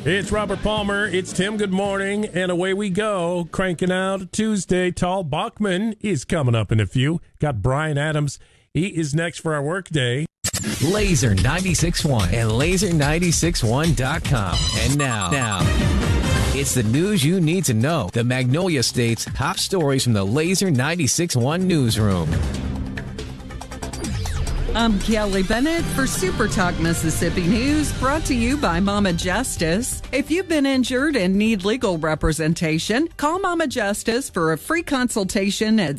It's Robert Palmer. It's Tim. Good morning. And away we go. Cranking out Tuesday. Tal Bachman is coming up in a few. Got Brian Adams. He is next for our workday. Laser 96.1 and laser961.com. And now, it's the news you need to know. The Magnolia State's top stories from the Laser 96.1 newsroom. I'm Kelly Bennett for Super Talk Mississippi News, brought to you by Mama Justice. If you've been injured and need legal representation, call Mama Justice for a free consultation at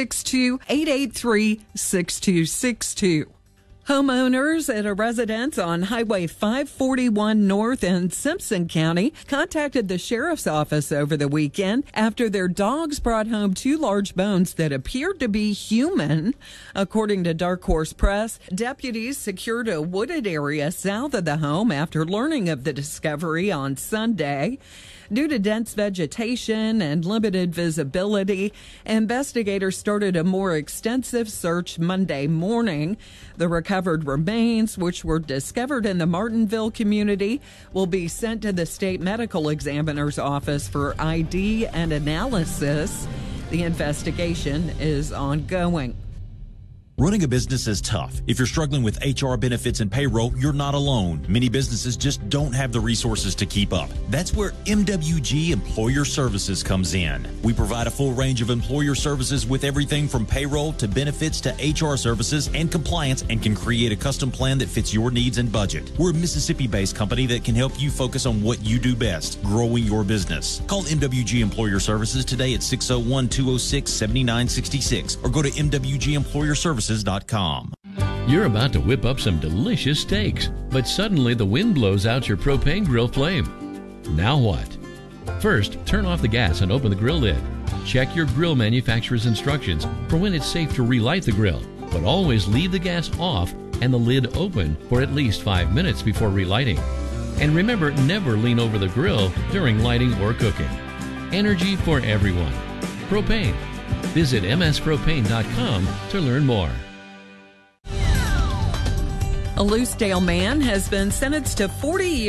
662-883-6262. Homeowners at a residence on Highway 541 North in Simpson County contacted the sheriff's office over the weekend after their dogs brought home two large bones that appeared to be human. According to Dark Horse Press, deputies secured a wooded area south of the home after learning of the discovery on Sunday. Due to dense vegetation and limited visibility, investigators started a more extensive search Monday morning. The recovered remains, which were discovered in the Martinville community, will be sent to the state medical examiner's office for ID and analysis. The investigation is ongoing. Running a business is tough. If you're struggling with HR, benefits, and payroll, you're not alone. Many businesses just don't have the resources to keep up. That's where MWG Employer Services comes in. We provide a full range of employer services with everything from payroll to benefits to HR services and compliance, and can create a custom plan that fits your needs and budget. We're a Mississippi-based company that can help you focus on what you do best, growing your business. Call MWG Employer Services today at 601-206-7966 or go to MWGEmployerServices.com. You're about to whip up some delicious steaks, but suddenly the wind blows out your propane grill flame. Now what? First, turn off the gas and open the grill lid. Check your grill manufacturer's instructions for when it's safe to relight the grill, but always leave the gas off and the lid open for at least 5 minutes before relighting. And remember, never lean over the grill during lighting or cooking. Energy for everyone. Propane. Visit mspropane.com to learn more. A Loosedale man has been sentenced to 40 years